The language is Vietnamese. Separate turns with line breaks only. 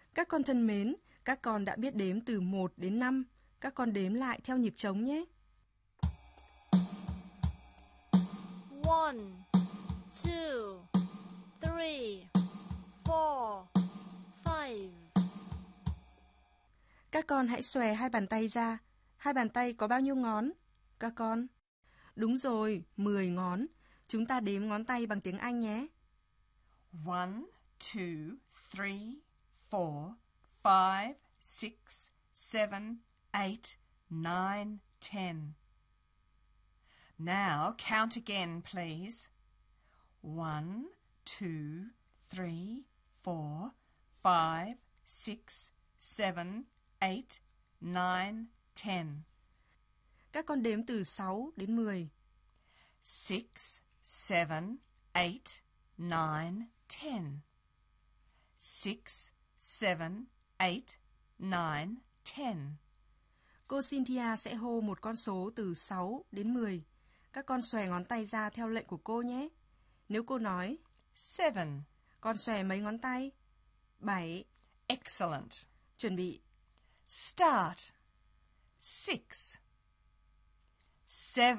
Các con thân mến, các con đã biết đếm từ 1 đến 5. Các con đếm lại theo nhịp trống nhé.
1, 2, 3, 4, 5.
Các con hãy xòe hai bàn tay ra. Hai bàn tay có bao nhiêu ngón? Các con? Đúng rồi, 10 ngón. Chúng ta đếm ngón tay bằng tiếng Anh nhé.
1, 2, 3, 4, 5, 6, 7, 8, 9, 10. Now count again, please. 1, 2, 3, 4, 5, 6, 7, 8, 9, 10.
Các con đếm từ 6 đến 10.
6, 7, 8, 9, 10. 6, 7, 8, 9, 10.
Cô Cynthia sẽ hô một con số từ 6 đến 10. Các con xòe ngón tay ra theo lệnh của cô nhé. Nếu cô nói
7.
Con xòe mấy ngón tay? 7.
Excellent.
Chuẩn bị.
Start. 6, 7.